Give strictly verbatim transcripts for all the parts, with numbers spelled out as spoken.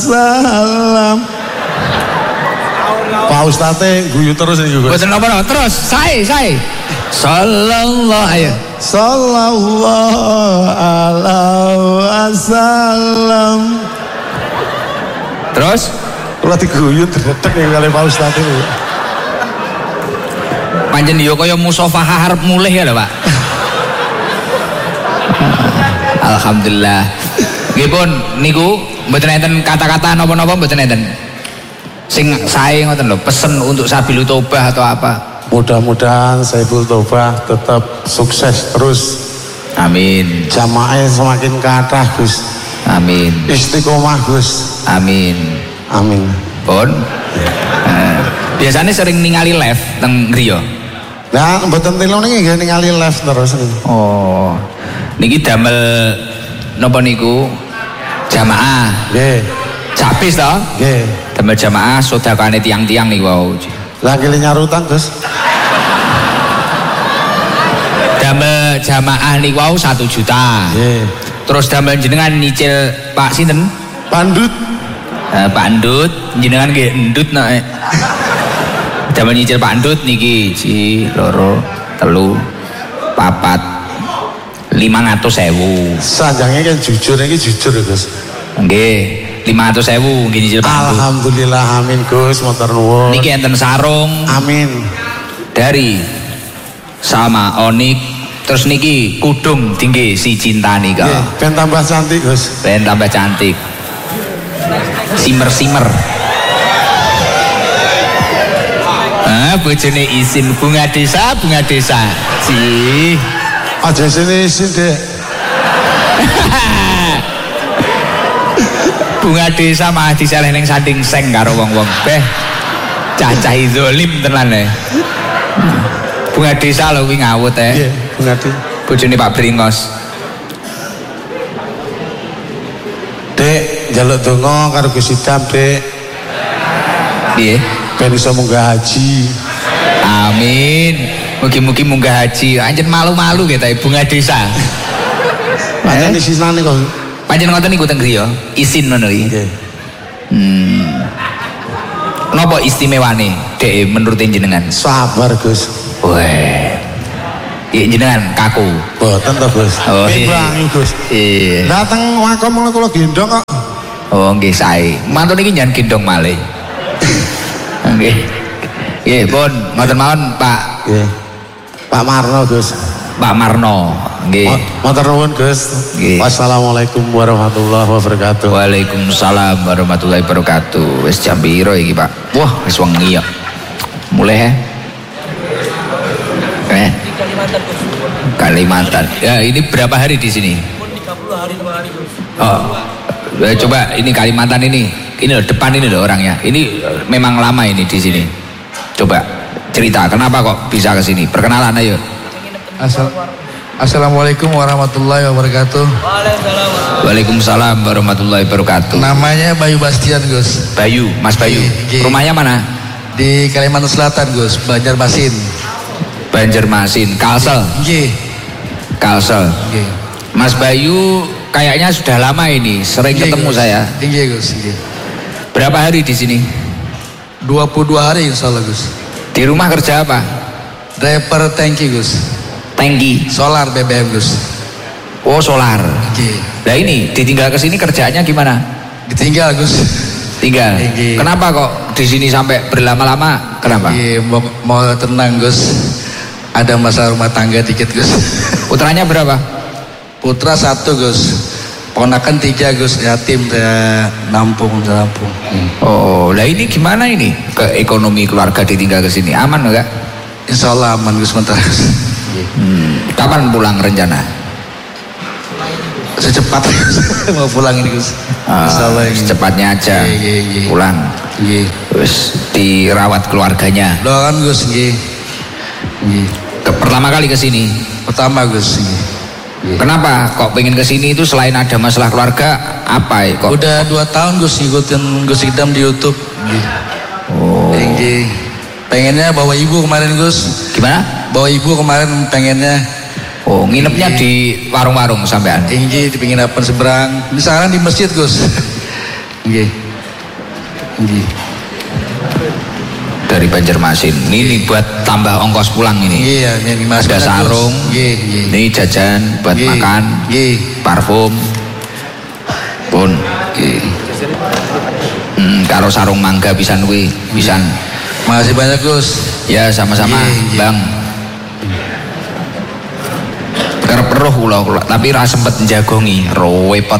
wasallam. Pak Ustadz guyu terus nih Gus. Boten napa terus, sae sae. Sallallahu ayo. Sallallahu alaihi wasallam. Terus kula diguyu dredeg kali Pak Ustadz itu. Panjen yo kaya musafahah arep mulih ya lho, Pak. Alhamdulillah. Nggih pun niku mboten enten kata-kata napa-napa mboten enten. Sing sae ngoten lho, pesen untuk Sabilul Taubah atau apa. Mudah-mudahan Sabilul Taubah tetap sukses terus. Amin. Jamaahnya semakin kathah Gus. Amin. Istiqomah Gus. Amin. Amin. Pun. Nah, biasanya sering ningali live teng griya. Nah, mboten tilu niki nggih ningali live terus niki. Oh. Niki damel napa niku? Jamaah. Nggih. Capis to? Nggih. Damel jamaah sedekahane tiang-tiang niku wau. Lagi nyarutan Gus. Damel jamaah niku wau satu juta. Nggih. Terus damel jenengan nyicil Pak sinten? Pandut. Uh, Pak Endut, jenengan nggih endut nek. Damel nyicil Pak Endut niki siji, loro, telu, papat, lima ratus ribu. Sanjange kan jujur iki jujur Gus. Nggih, lima ratus ribu nggih nyicil Pak Endut. Alhamdulillah amin Gus, matur nuwun. Niki enten sarung. Amin. Dari sama Onik, terus niki kudung tinggi si cinta nika. Nggih, ben tambah cantik Gus. Ben tambah cantik. Simer-simer. Ah, bojone izin bunga desa, bunga desa. Si. Aja sini isin, Dek. Bunga desa mah diseleh ning sanding seng karo wong-wong. Beh. Cacah zalim tenan e. Bunga desa lho kuwi ngawut e. Nggih, bunga desa. Bojone Pak Bringos. Dek, njaluk donga karo Gus Idam, Dek. Piye? Ben iso munggah haji. Amin. Mugi-mugi munggah haji. Anjen malu-malu kita bunga desa. Pancen isinane kok. Pancen ngoten niku teng griya, isin ngono iki. Nggih. Hmm. Napa istimewane Dek menurut jenengan? Sabar, Gus. Weh. Iya jenengan kaku. Boten to, Gus. Oh, Timbang, Gus. Iya. Dateng wakom ngono kula gendong kok. Oh, nggih sae. Mantun iki njan gendong malih. Nggih. Nggih, pun ngoten mawon, Pak. Nggih. Pak Marno, Gus. Pak Marno. Nggih. Matur nuwun, Gus. Nggih. Wassalamualaikum warahmatullahi wabarakatuh. Waalaikumsalam warahmatullahi wabarakatuh. Wis jam piro iki, Pak? Wah, wis wengi ya. Mulai ya. Eh. Kalimantan. Ya, ini berapa hari di sini? tiga puluh hari dua hari. Oh. Eh, coba ini Kalimantan ini. Ini loh depan ini loh orangnya. Ini memang lama ini di sini. Coba cerita kenapa kok bisa ke sini? Perkenalan ayo. Asal Assalamualaikum warahmatullahi wabarakatuh. Waalaikumsalam. Waalaikumsalam warahmatullahi wabarakatuh. Namanya Bayu Bastian, Gus. Bayu, Mas Bayu. Iya, iya. Rumahnya mana? Di Kalimantan Selatan, Gus. Banjarmasin. Banjarmasin, Kalsel. Nggih. Kalsel. Nggih. Mas Bayu kayaknya sudah lama ini, sering Nggih, ketemu Gus. saya. Nggih, Gus. Nggih. Berapa hari di sini? dua puluh dua hari insyaallah, Gus. Di rumah kerja apa? Driver tangki, Gus. Tangki. Solar B B M, Gus. Oh, solar. Nggih. Nah ini ditinggal ke sini kerjaannya gimana? Ditinggal, Gus. Tinggal. Nggih. Kenapa kok di sini sampai berlama-lama? Kenapa? Nggih, mau, mau tenang, Gus. Ada masalah rumah tangga dikit, Gus. Putranya berapa? Putra satu, Gus. Ponakan tiga, Gus. Yatim saya nampung, nampung. Hmm. Oh, lah ini gimana ini? Ke ekonomi keluarga ditinggal ke sini aman enggak? Insya Allah aman, Gus, sebentar. Hmm. Kapan pulang rencana? Secepatnya mau pulang ini, Gus. Ah, Insya Allah ini. secepatnya aja Iya, iya, iya. pulang. Iya. Terus dirawat keluarganya. Doakan, Gus. Iya. Iya. Ke, pertama kali ke sini. Pertama, Gus. Iya. Iya. Kenapa kok pengen ke sini itu selain ada masalah keluarga apa ya kok? Udah dua tahun, Gus, ngikutin Gus Idam di YouTube. Iya. Oh. Iya. Pengennya bawa ibu kemarin, Gus. Gimana? Bawa ibu kemarin pengennya. Oh, nginepnya Iya. di warung-warung sampean. Tinggi di penginapan seberang. Di sekarang di masjid, Gus. Iya. Nggih. Dari Banjarmasin. Ini, ini buat tambah ongkos pulang ini. Iya, ini Mas. Ada sarung. Nggih, nggih. Ini jajan buat Nggih, makan. Nggih. Parfum. Pun. Nggih. Hmm, karo sarung mangga pisan kuwi, pisan. Makasih banyak Gus. Ya sama-sama, Nggih, nggih. Bang. Kerep roh kula kula, tapi ra sempet njagongi, repot.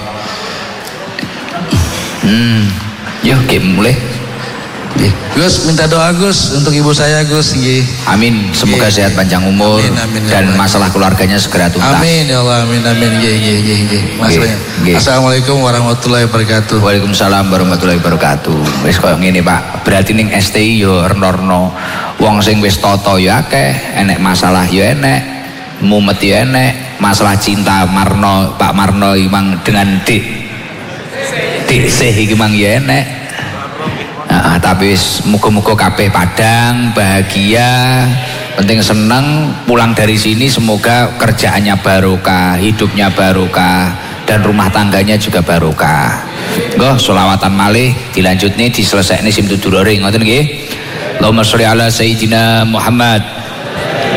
Hmm, yo ge mulai. Nggih. Gus minta doa Gus untuk ibu saya Gus. Nggih. Amin, semoga Nggih. sehat panjang umur Amin, amin, ya dan Allah. masalah keluarganya segera tuntas. Amin ya Allah, amin amin. Nggih, nggih, nggih, nggih. Mas Nggih, banyak. nggih. Assalamualaikum warahmatullahi wabarakatuh. Waalaikumsalam warahmatullahi wabarakatuh. Wis koyo ngene Pak, berarti ning S T I yo renorno. Wong sing wis tata yo akeh, enek masalah yo enek, mumet yo enek, masalah cinta Marno, Pak Marno imang dengan Dik Dik Sih iki mang yo enek. Nah, tapi wis muga-muga kabeh padang, bahagia, penting seneng pulang dari sini, semoga kerjaannya barokah, hidupnya barokah, dan rumah tangganya juga barokah. Nggo sholawatan malih dilanjut nih, diselesaikan sim tudurore ngoten nggih. Allahumma sholli ala sayyidina Muhammad